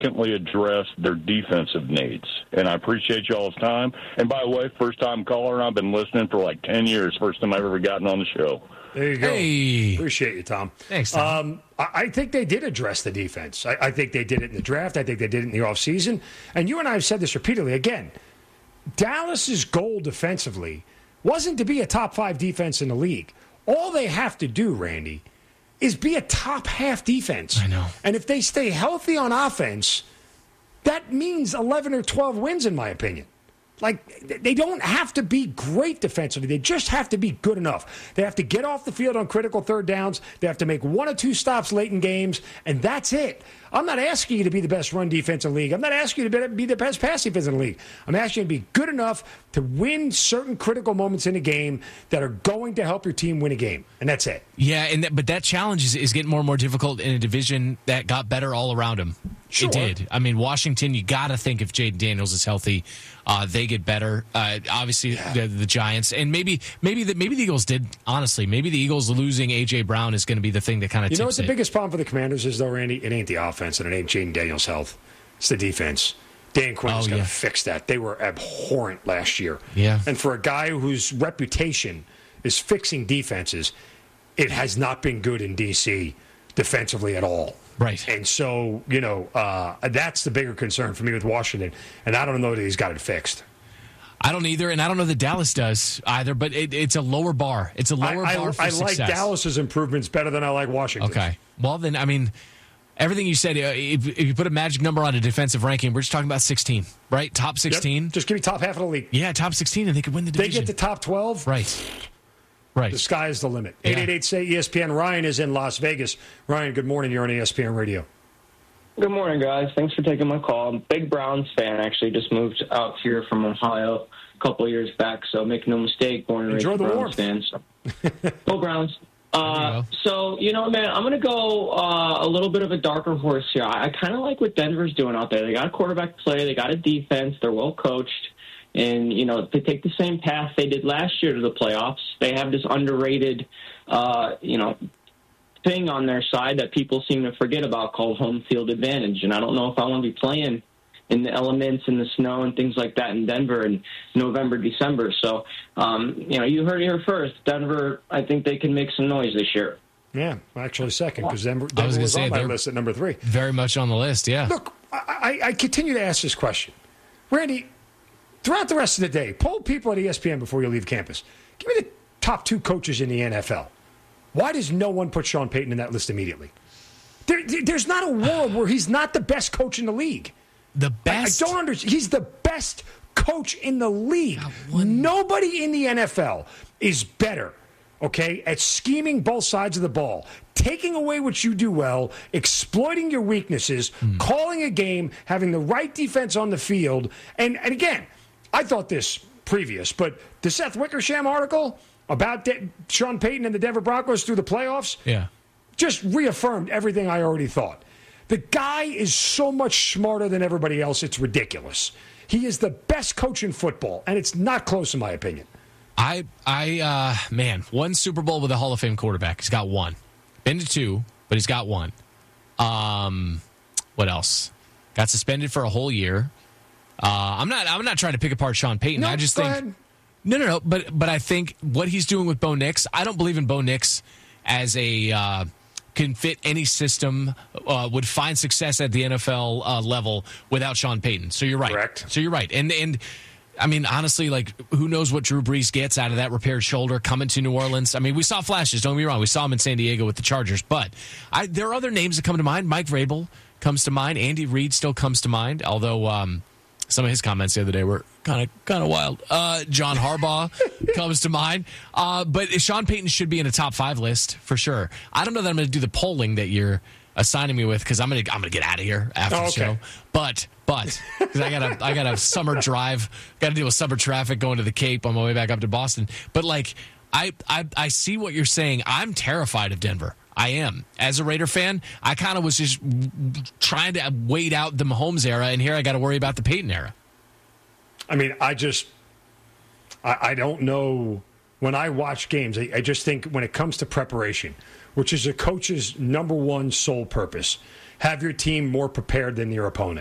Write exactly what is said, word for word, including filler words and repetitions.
significantly address their defensive needs. And I appreciate y'all's time. And by the way, first-time caller, and I've been listening for like ten years. First time I've ever gotten on the show. There you go. Hey. Appreciate you, Tom. Thanks, Tom. Um, I, I think they did address the defense. I, I think they did it in the draft. I think they did it in the offseason. And you and I have said this repeatedly. Again, Dallas's goal defensively wasn't to be a top five defense in the league. All they have to do, Randy, is be a top half defense. I know. And if they stay healthy on offense, that means eleven or twelve wins, in my opinion. Like, they don't have to be great defensively. They just have to be good enough. They have to get off the field on critical third downs. They have to make one or two stops late in games, and that's it. I'm not asking you to be the best run defense in the league. I'm not asking you to be the best pass defense in the league. I'm asking you to be good enough to win certain critical moments in a game that are going to help your team win a game, and that's it. Yeah, and that, but that challenge is, is getting more and more difficult in a division that got better all around him. Sure. It did. I mean, Washington, you got to think if Jaden Daniels is healthy, uh, they get better. Uh, obviously, yeah. the, the Giants, and maybe maybe the, maybe the Eagles did. Honestly, maybe the Eagles losing A J Brown is going to be the thing that kind of. You know what tips the it. biggest problem for the Commanders is, though, Randy? It ain't the offense, and it ain't Jaden Daniels' health. It's the defense. Dan Quinn is Oh, going to yeah. fix that. They were abhorrent last year. Yeah. And for a guy whose reputation is fixing defenses, it has not been good in D C defensively at all. Right. And so, you know, uh, that's the bigger concern for me with Washington. And I don't know that he's got it fixed. I don't either, and I don't know that Dallas does either, but it, it's a lower bar. It's a lower I, bar I, for I success. like Dallas's improvements better than I like Washington's. Okay. Well, then, I mean, everything you said, uh, if, if you put a magic number on a defensive ranking, we're just talking about sixteen, right? Top sixteen? Yep. Just give me top half of the league. Yeah, top sixteen, and they could win the They division. get to top twelve. Right. Right. The sky is the limit. Yeah. eight eight eight say E S P N. Ryan is in Las Vegas. Ryan, good morning. You're on E S P N Radio. Good morning, guys. Thanks for taking my call. I'm a big Browns fan. Actually, just moved out here from Ohio a couple of years back, so make no mistake, born and raised Enjoy the Browns warmth. fan. So. Go Browns. Uh, you so, you know, man, I'm going to go uh, a little bit of a darker horse here. I, I kind of like what Denver's doing out there. They got a quarterback play. They got a defense. They're well coached. And, you know, they take the same path they did last year to the playoffs. They have this underrated, uh, you know, thing on their side that people seem to forget about called home field advantage. And I don't know if I want to be playing in the elements and the snow and things like that in Denver in November, December. So, um, you know, you heard it here first. Denver, I think they can make some noise this year. Yeah, actually second, because Denver, I Denver was gonna was say, on my they're- list at number three. Very much on the list, yeah. Look, I, I, I continue to ask this question. Randy, throughout the rest of the day, poll people at E S P N before you leave campus. Give me the top two coaches in the N F L. Why does no one put Sean Payton in that list immediately? There, there's not a world where he's not the best coach in the league. The I, I best. don't understand. He's the best coach in the league. Nobody in the N F L is better, okay, at scheming both sides of the ball, taking away what you do well, exploiting your weaknesses, Hmm. calling a game, having the right defense on the field. And, and again, I thought this previous, but the Seth Wickersham article about De- Sean Payton and the Denver Broncos through the playoffs Yeah. just reaffirmed everything I already thought. The guy is so much smarter than everybody else, it's ridiculous. He is the best coach in football, and it's not close in my opinion. I, I, uh, man, one Super Bowl with a Hall of Fame quarterback. He's got one. Been to two, but he's got one. Um, what else? Got suspended for a whole year. Uh, I'm not. I'm not trying to pick apart Sean Payton. No, I just go think. ahead. No, no, no. But but I think what he's doing with Bo Nix. I don't believe in Bo Nix as a uh, can fit any system. Uh, would find success at the N F L uh, level without Sean Payton. So you're right. Correct. So you're right. And and. I mean, honestly, like, who knows what Drew Brees gets out of that repaired shoulder coming to New Orleans? I mean, we saw flashes, don't get me wrong. We saw him in San Diego with the Chargers. But I, there are other names that come to mind. Mike Vrabel comes to mind. Andy Reid still comes to mind, although um, some of his comments the other day were kind of kind of wild. Uh, John Harbaugh comes to mind. Uh, but Sean Payton should be in a top five list for sure. I don't know that I'm going to do the polling that you're assigning me with because I'm going to I'm going to get out of here after Oh, the okay. show. But but because I got a I got a summer drive, got to deal with summer traffic going to the Cape on my way back up to Boston. But like I I, I see what you're saying. I'm terrified of Denver. I am. As a Raider fan, I kind of was just trying to wait out the Mahomes era, and here I got to worry about the Peyton era. I mean, I just, I, I don't know. When I watch games, I, I just think when it comes to preparation, which is a coach's number one sole purpose, have your team more prepared than your opponent.